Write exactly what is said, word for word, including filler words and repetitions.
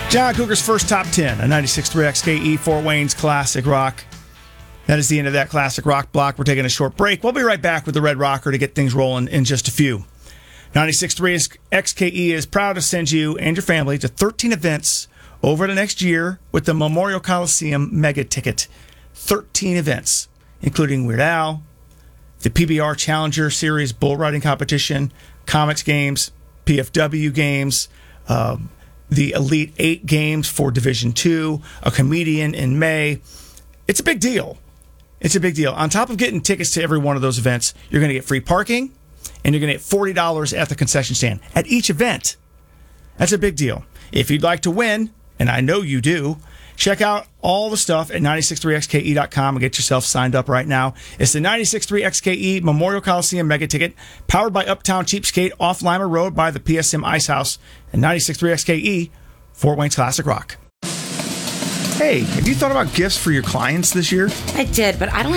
John Cougar's first top ten, a ninety-six point three X K E Fort Wayne's Classic Rock. That is the end of that Classic Rock block. We're taking a short break. We'll be right back with the Red Rocker to get things rolling in just a few. ninety-six point three X K E is proud to send you and your family to thirteen events over the next year with the Memorial Coliseum Mega Ticket. thirteen events, including Weird Al, the P B R Challenger Series bull riding competition, comics games, P F W games, um, the Elite Eight games for Division Two, a comedian in May. It's a big deal. It's a big deal. On top of getting tickets to every one of those events, you're going to get free parking, and you're going to get forty dollars at the concession stand at each event. That's a big deal. If you'd like to win, and I know you do, check out all the stuff at nine six three X K E dot com and get yourself signed up right now. It's the ninety-six point three X K E Memorial Coliseum Mega Ticket, powered by Uptown Cheapskate off Lima Road by the P S M Ice House, and ninety-six point three X K E, Fort Wayne's Classic Rock. Hey, have you thought about gifts for your clients this year? I did, but I don't